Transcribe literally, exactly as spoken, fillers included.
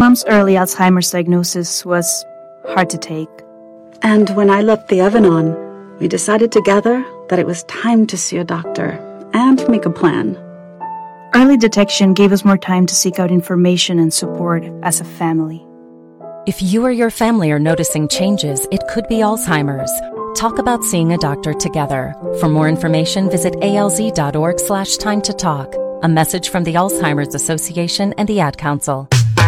mom's early Alzheimer's diagnosis was hard to take. And when I left the oven on, we decided together that it was time to see a doctor and make a plan. Early detection gave us more time to seek out information and support as a family. If you or your family are noticing changes, it could be Alzheimer's. Talk about seeing a doctor together. For more information, visit alz.org slash time to talk. A message from the Alzheimer's Association and the Ad Council.